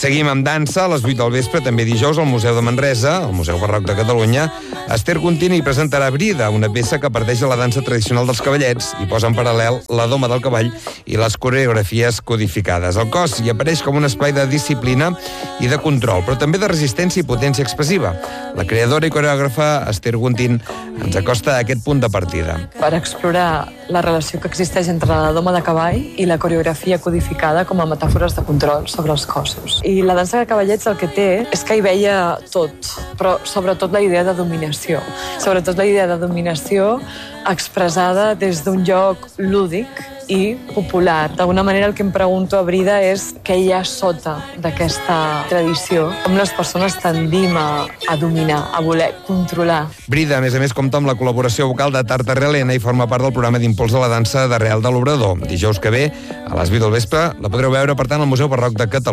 Seguim amb dansa a les 8 del vespre, també dijous, al Museu de Manresa, al Museu Barroc de Catalunya. Esther Contini presentarà Brida, una peça que parteix de la dansa tradicional dels cavallets i posa en paral·lel la doma del cavall i les coreografies codificades. El cos hi apareix com un espai de disciplina i de control, però també de resistència i potència expressiva. La creadora i coreògrafa Esther Guntin ens acosta a aquest punt de partida. Per explorar la relació que existeix entre la doma de cavall i la coreografia codificada com a metàfores de control sobre els cossos. I la dansa de cavallets el que té és que hi veia tot, però sobretot la idea de dominació. Sobretot la idea de dominació expressada des d'un lloc lúdic i popular. D'alguna manera el que em pregunto a Brida és què hi ha sota d'aquesta tradició, com les persones tendim a dominar, a voler controlar. Brida, a més, compta amb la col·laboració vocal de Tartaré Elena i forma part del programa d'impuls de la dansa d'Arrel de l'Obrador. Dijous que ve, a les 8 del vespre, la podreu veure, per tant, al Museu Barroc de Catalunya.